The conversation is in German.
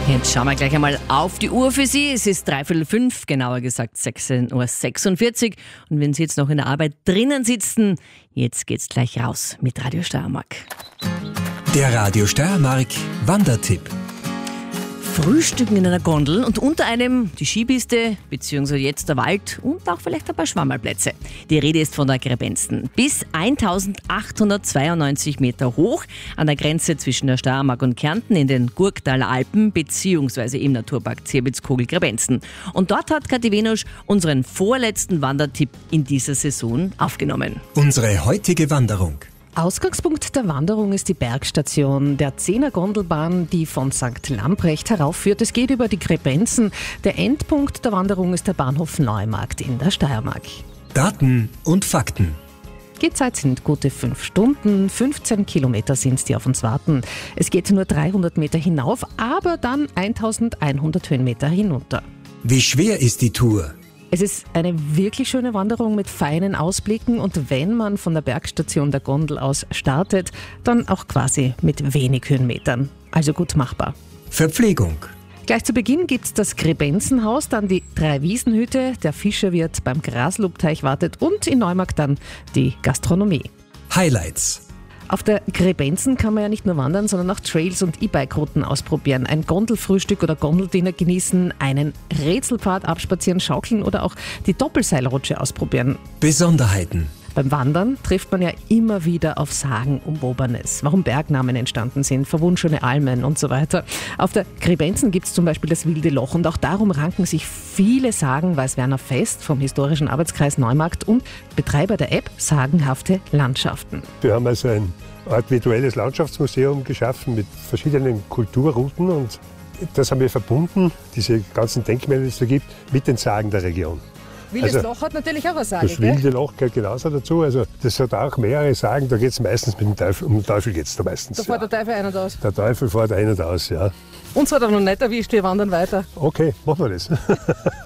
Jetzt schauen wir gleich einmal auf die Uhr für Sie. Es ist 5:15, genauer gesagt 16:46 Uhr. Und wenn Sie jetzt noch in der Arbeit drinnen sitzen, jetzt geht's gleich raus mit Radio Steiermark. Der Radio Steiermark Wandertipp. Frühstücken in einer Gondel und unter einem die Skipiste bzw. jetzt der Wald und auch vielleicht ein paar Schwammerplätze. Die Rede ist von der Grebensten. Bis 1892 Meter hoch an der Grenze zwischen der Steiermark und Kärnten in den Gurktaler Alpen bzw. im Naturpark Zierbitzkogel-Grebensten. Und dort hat Kathi Venusch unseren vorletzten Wandertipp in dieser Saison aufgenommen. Unsere heutige Wanderung. Ausgangspunkt der Wanderung ist die Bergstation der 10er Gondelbahn, die von St. Lamprecht heraufführt. Es geht über die Grebenzen. Der Endpunkt der Wanderung ist der Bahnhof Neumarkt in der Steiermark. Daten und Fakten. Gehzeit sind gute 5 Stunden, 15 Kilometer sind es, die auf uns warten. Es geht nur 300 Meter hinauf, aber dann 1100 Höhenmeter hinunter. Wie schwer ist die Tour? Es ist eine wirklich schöne Wanderung mit feinen Ausblicken und wenn man von der Bergstation der Gondel aus startet, dann auch quasi mit wenig Höhenmetern. Also gut machbar. Verpflegung. Gleich zu Beginn gibt's das Grebenzenhaus, dann die 3-Wiesenhütte, der Fischerwirt beim Graslubteich wartet und in Neumarkt dann die Gastronomie. Highlights. Auf der Grebenzen kann man ja nicht nur wandern, sondern auch Trails und E-Bike-Routen ausprobieren. Ein Gondelfrühstück oder Gondeldinner genießen, einen Rätselpfad abspazieren, schaukeln oder auch die Doppelseilrutsche ausprobieren. Besonderheiten. Beim Wandern trifft man ja immer wieder auf Sagenumwobenes, warum Bergnamen entstanden sind, verwunschene Almen und so weiter. Auf der Grebenzen gibt es zum Beispiel das Wilde Loch und auch darum ranken sich viele Sagen, weiß Werner Fest vom historischen Arbeitskreis Neumarkt und Betreiber der App Sagenhafte Landschaften. Wir haben also ein Art virtuelles Landschaftsmuseum geschaffen mit verschiedenen Kulturrouten und das haben wir verbunden, diese ganzen Denkmäler, die es da gibt, mit den Sagen der Region. Wildes Loch hat natürlich auch eine Sage, das Wilde Loch gehört genauso dazu. Also das hat auch mehrere Sagen. Da geht es meistens mit dem Teufel. Um den Teufel geht es da meistens. Da fährt der Teufel ein und aus. Der Teufel fährt ein und aus, ja. Uns hat aber noch nicht erwischt, wir wandern weiter. Okay, machen wir das.